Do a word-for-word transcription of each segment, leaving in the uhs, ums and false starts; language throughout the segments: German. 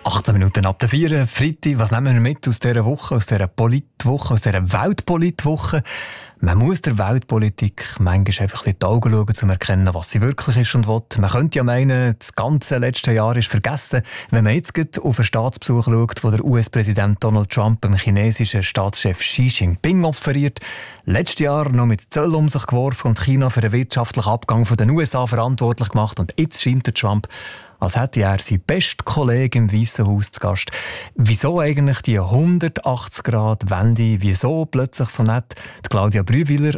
achtzehn Minuten ab der vier, Freitag. Was nehmen wir mit aus dieser Woche, aus dieser Politwoche, aus dieser Weltpolitwoche? Man muss der Weltpolitik manchmal einfach ein bisschen in die Augen schauen, um zu erkennen, was sie wirklich ist und will. Man könnte ja meinen, das ganze letzte Jahr ist vergessen, wenn man jetzt auf einen Staatsbesuch schaut, wo der U S-Präsident Donald Trump dem chinesischen Staatschef Xi Jinping offeriert. Letztes Jahr noch mit Zöll um sich geworfen und China für den wirtschaftlichen Abgang von den U S A verantwortlich gemacht. Und jetzt scheint der Trump, als hätte er seinen besten Kollegen im Weißen Haus zu Gast. Wieso eigentlich die hundertachtzig Grad Wende? Wieso plötzlich so nett? Die Claudia Brühwiler,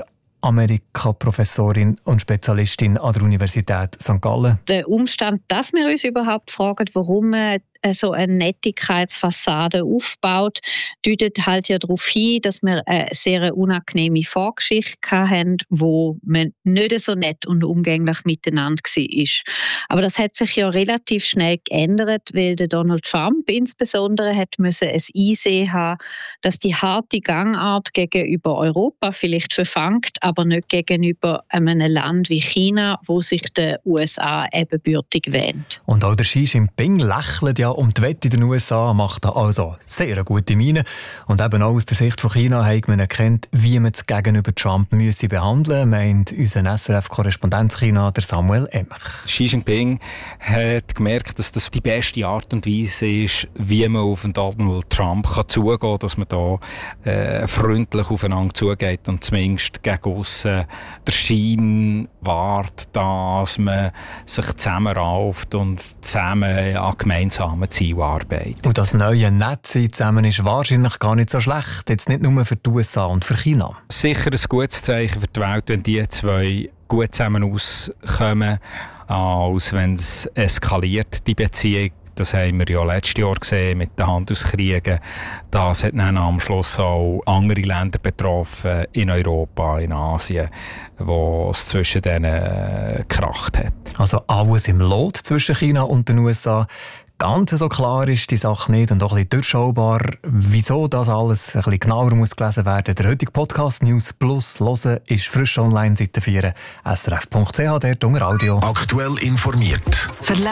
Amerika-Professorin und Spezialistin an der Universität Sankt Gallen. Der Umstand, dass wir uns überhaupt fragen, warum man so eine Nettigkeitsfassade aufbaut, deutet halt ja darauf hin, dass wir eine sehr unangenehme Vorgeschichte hatten, wo man nicht so nett und umgänglich miteinander war. Aber das hat sich ja relativ schnell geändert, weil der Donald Trump insbesondere hat müssen es einsehen haben, dass die harte Gangart gegenüber Europa vielleicht verfangt, aber nicht gegenüber einem Land wie China, wo sich der U S A ebenbürtig wähnt. Und auch der Xi Jinping lächelt ja um die Wette in den U S A, macht da also sehr eine gute Miene. Und eben auch aus der Sicht von China hat man erkannt, wie man es gegenüber Trump müsse behandeln, meint unser S R F-Korrespondent China, der Samuel Emmer. Xi Jinping hat gemerkt, dass das die beste Art und Weise ist, wie man auf Donald Trump kann zugehen kann, dass man da äh, freundlich aufeinander zugeht und zumindest gegen aussen der Schein wahrt, dass man sich zusammenrauft und zusammen an gemeinsamen Zielen arbeitet. Und das neue Netzsein zusammen ist wahrscheinlich gar nicht so schlecht, jetzt nicht nur für die U S A und für China. Sicher ein gutes Zeichen für die Welt, wenn die zwei gut zusammen auskommen, als wenn es eskaliert, die Beziehung. Das haben wir ja letztes Jahr gesehen mit den Handelskriegen. Das hat dann am Schluss auch andere Länder betroffen, in Europa, in Asien, wo es zwischen denen gekracht hat. Also alles im Lot zwischen China und den U S A. Ganz so klar ist die Sache nicht und auch ein bisschen durchschaubar. Wieso das alles ein bisschen genauer muss gelesen werden, der heutige Podcast News Plus hören ist frisch online seit der vier S R F Punkt C H, dort unter Audio. Aktuell informiert.